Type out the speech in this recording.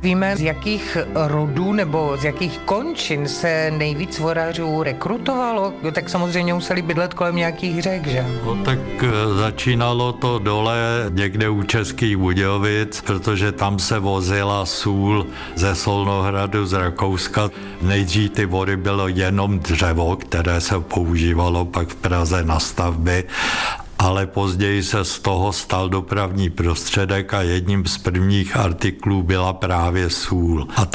Víme, z jakých rodů nebo z jakých končin se nejvíc vodářů rekrutovalo? Tak samozřejmě museli bydlet kolem nějakých řek, že? No, tak začínalo to dole někde u Českých Budějovic, protože tam se vozila sůl ze Solnohradu z Rakouska. Nejdřív ty vody bylo jenom dřevo, které se používalo pak v Praze na stavby, ale později se z toho stal dopravní prostředek a jedním z prvních artiklů byla právě sůl. A